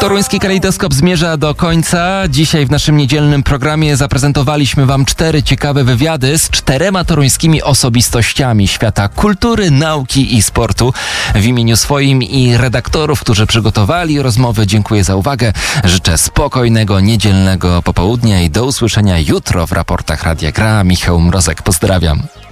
Toruński Kalejdoskop zmierza do końca. Dzisiaj w naszym niedzielnym programie zaprezentowaliśmy Wam 4 ciekawe wywiady z 4 toruńskimi osobistościami świata kultury, nauki i sportu. W imieniu swoim i redaktorów, którzy przygotowali rozmowy, dziękuję za uwagę. Życzę spokojnego, niedzielnego popołudnia i do usłyszenia jutro w raportach Radia Gra. Michał Mrozek, pozdrawiam.